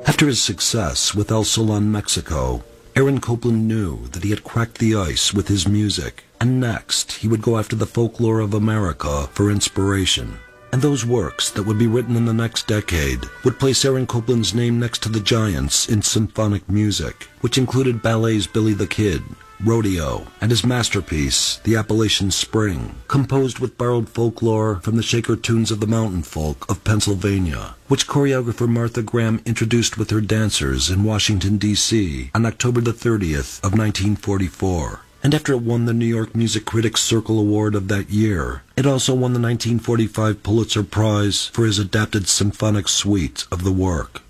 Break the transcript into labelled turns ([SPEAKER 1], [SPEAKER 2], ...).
[SPEAKER 1] After his success with El Salon Mexico, Aaron Copland knew that he had cracked the ice with his music, and next he would go after the folklore of America for inspiration. And those works that would be written in the next decade would place Aaron Copland's name next to the giants in symphonic music, which included ballet's Billy the Kid, Rodeo, and his masterpiece, The Appalachian Spring, composed with borrowed folklore from the Shaker tunes of the mountain folk of Pennsylvania, which choreographer Martha Graham introduced with her dancers in Washington, D.C. on October the 30th of 1944. And after it won the New York Music Critics Circle Award of that year, it also won the 1945 Pulitzer Prize for his adapted symphonic suite of the work.